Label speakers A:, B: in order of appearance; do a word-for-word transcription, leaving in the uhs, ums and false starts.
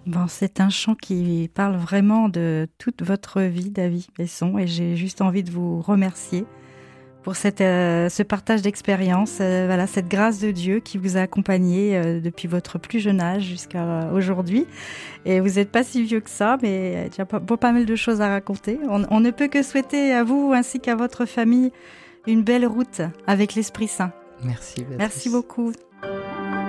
A: Bon, c'est un chant qui parle vraiment de toute votre vie, David Besson, et j'ai juste envie de vous remercier pour cette, euh, ce partage d'expérience, euh, voilà, cette grâce de Dieu qui vous a accompagné euh, depuis votre plus jeune âge jusqu'à aujourd'hui. Et vous n'êtes pas si vieux que ça, mais il y a pas, pas mal de choses à raconter. On, on ne peut que souhaiter à vous ainsi qu'à votre famille une belle route avec l'Esprit Saint.
B: Merci, Béatrice.
A: Merci beaucoup.